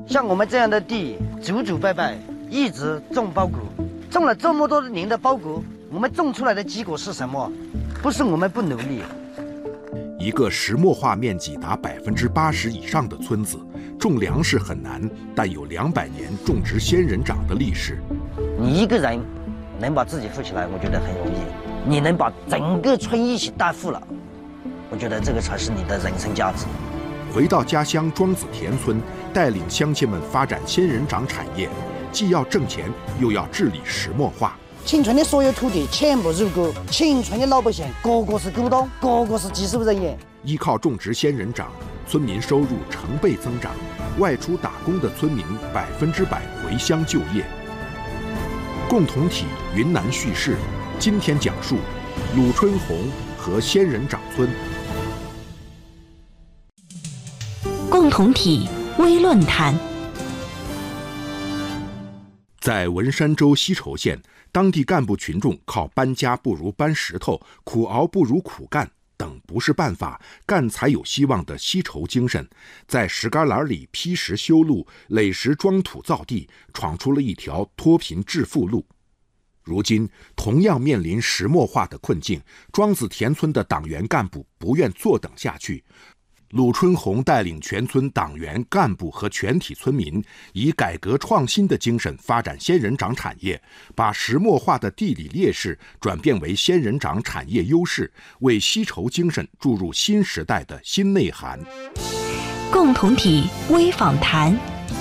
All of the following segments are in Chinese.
像我们这样的地，祖祖辈辈一直种苞谷，种了这么多年的苞谷，我们种出来的结果是什么？不是我们不努力。 一个石墨化面积达80%以上的村子，种粮食很难，但有200年种植仙人掌的历史。 你一个人能把自己富起来，我觉得很容易。你能把整个村一起带富了，我觉得这个才是你的人生价值。 回到家乡庄子田村，带领乡亲们发展仙人掌产业，既要挣钱，又要治理石墨化。 青村的所有土地全部入股，青村的老百姓个个是股东，个个是技术人员。 依靠种植仙人掌，村民收入成倍增长，外出打工的村民100%回乡就业。共同体云南叙事，今天讲述鲁春红和仙人掌村。 共同体微论坛。 在文山州西畴县，当地干部群众靠搬家不如搬石头，苦熬不如苦干等不是办法，干才有希望的西畴精神，在石旮旯里劈石修路、垒石装土造地，闯出了一条脱贫致富路。如今同样面临石墨化的困境，庄子田村的党员干部不愿坐等下去。鲁春红带领全村党员干部和全体村民，以改革创新的精神发展仙人掌产业，把石墨化的地理劣势转变为仙人掌产业优势，为西畴精神注入新时代的新内涵。 共同体微访谈。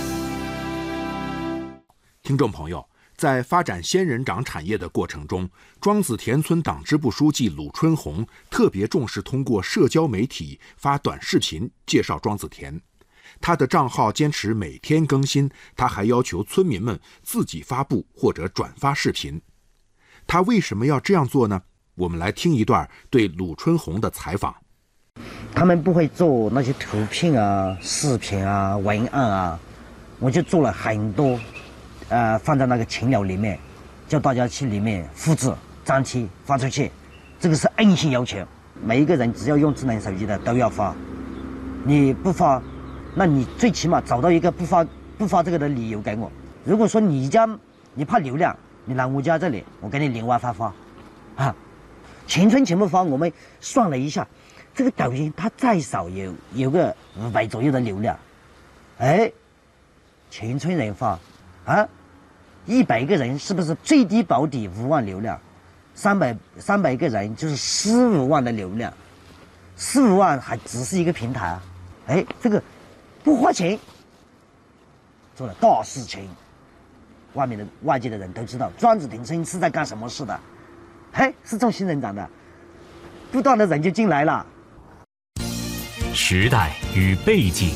听众朋友，在发展仙人掌产业的过程中，庄子田村党支部书记鲁春红特别重视通过社交媒体发短视频介绍庄子田。他的账号坚持每天更新，他还要求村民们自己发布或者转发视频。他为什么要这样做呢？我们来听一段对鲁春红的采访。 他们不会做那些图片啊、视频啊、文案啊，我就做了很多。放在那个群聊里面，叫大家去里面复制、粘贴、发出去，这个是硬性要求。每一个人只要用智能手机的都要发，你不发，那你最起码找到一个不发这个的理由给我。如果说你怕流量，你来我家这里，我给你另外发，啊，全村全部发。我们算了一下，这个抖音它再少有个500左右的流量，哎，全村人发。100个人是不是最低保底5万流量？300个人就是15万的流量，15万还只是一个平台啊！哎，这个不花钱做了大事情，外界的人都知道庄子田村是在干什么事的，嘿，是种仙人掌的，不断的人就进来了。 时代与背景。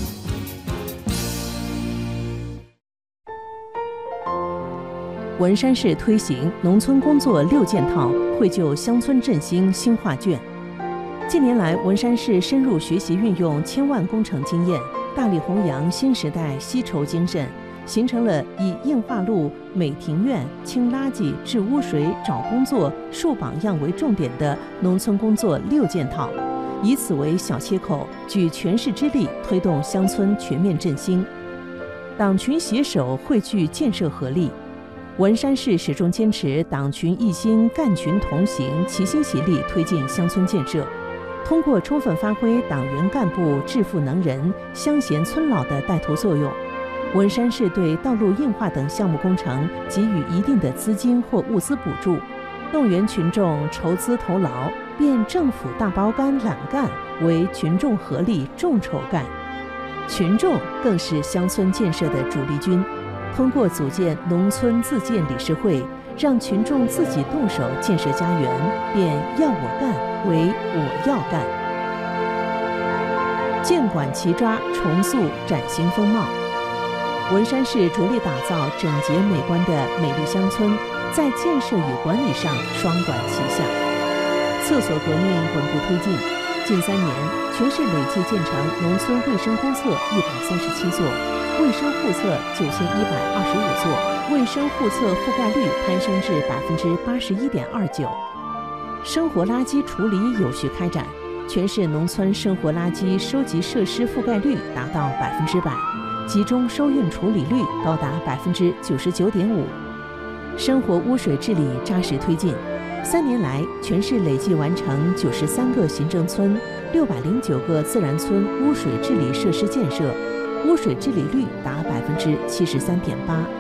文山市推行农村工作6件套，绘就乡村振兴新画卷。近年来，文山市深入学习运用千万工程经验，大力弘扬新时代西畴精神，形成了以硬化路、美庭院、清垃圾、治污水、找工作、树榜样为重点的农村工作6件套，以此为小切口，举全市之力推动乡村全面振兴。党群携手汇聚建设合力。文山市始终坚持党群一心、干群同行、齐心协力推进乡村建设。通过充分发挥党员干部致富能人、乡贤村老的带头作用，文山市对道路硬化等项目工程给予一定的资金或物资补助，动员群众筹资投劳，变政府大包干揽干为群众合力众筹干。群众更是乡村建设的主力军。通过组建农村自建理事会，让群众自己动手建设家园，便要我干为我要干。监管齐抓，重塑崭新风貌。文山市着力打造整洁美观的美丽乡村，在建设与管理上双管齐下。厕所革命稳步推进，近3年，全市累计建成农村卫生公厕137座。卫生护厕9125座，卫生护厕覆盖率攀升至81.29%。生活垃圾处理有序开展，全市农村生活垃圾收集设施覆盖率达到100%， 集中收运处理率高达99.5%，生活污水治理扎实推进。3年来，全市累计完成93个行政村、609个自然村污水治理设施建设，污水治理率达73.8%。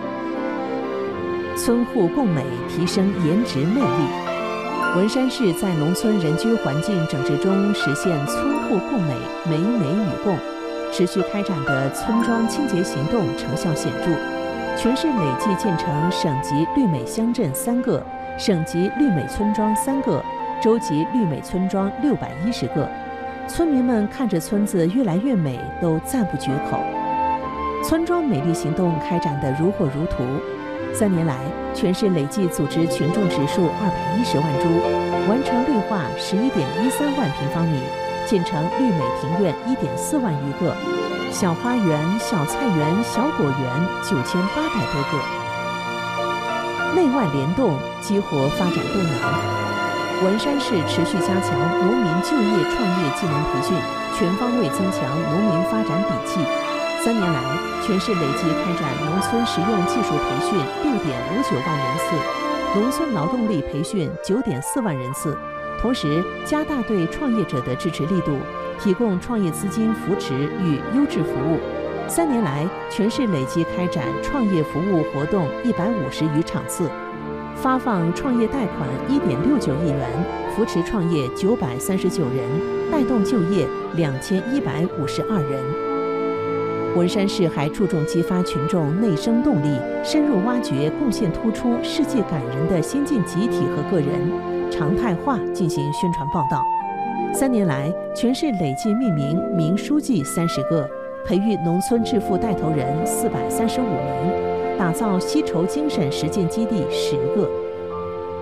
村户共美提升颜值魅力。文山市在农村人居环境整治中实现村户共美、美美与共，持续开展的村庄清洁行动成效显著，全市累计建成省级绿美乡镇3个。省级绿美村庄3个，州级绿美村庄610个，村民们看着村子越来越美，都赞不绝口。村庄美丽行动开展得如火如荼。3年来，全市累计组织群众植树210万株，完成绿化11.13万平方米，建成绿美庭院1.4万余个，小花园、小菜园、小果园9800多个。内外联动，激活发展动能。文山市持续加强农民就业创业技能培训，全方位增强农民发展底气。3年来，全市累计开展农村实用技术培训6.59万人次，农村劳动力培训9.4万人次。同时，加大对创业者的支持力度，提供创业资金扶持与优质服务。3年来，全市累计开展创业服务活动150余场次，发放创业贷款1.69亿元，扶持创业939人，带动就业2152人。文山市还注重激发群众内生动力，深入挖掘贡献突出、世界感人的先进集体和个人，常态化进行宣传报道。3年来，全市累计命名名书记30个。培育农村致富带头人435名，打造吸筹精神实践基地10个。